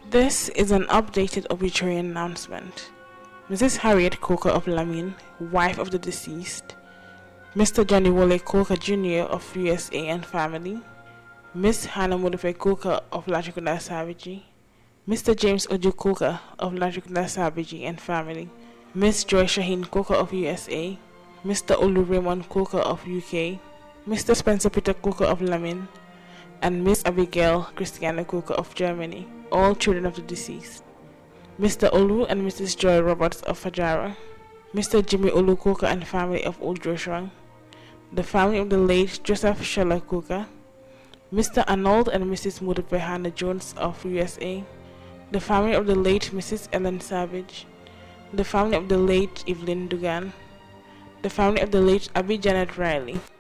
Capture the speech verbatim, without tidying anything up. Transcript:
This is an updated obituary announcement. Missus Harriet Coker of Lamine, wife of the deceased. Mister Johnny Wole Coker Junior of U S A and family. Miss Hannah Modife Coker of Latrikunda Savage. Mister James Oju Coker of Latrikunda Savage and family. Miss Joy Shaheen Coker of U S A. Mister Olu Raymond Coker of U K. Mister Spencer Peter Coker of Lamine. And Miss Abigail Christiana Coker of Germany, all children of the deceased. Mister Olu and Missus Joy Roberts of Fajara. Mister Jimmy Olu Coker and family of Old Joshua. The family of the late Joseph Sheller Coker. Mister Arnold and Missus Modipe Hannah Jones of U S A. The family of the late Missus Ellen Savage. The family of the late Evelyn Dugan. The family of the late Abby Janet Riley.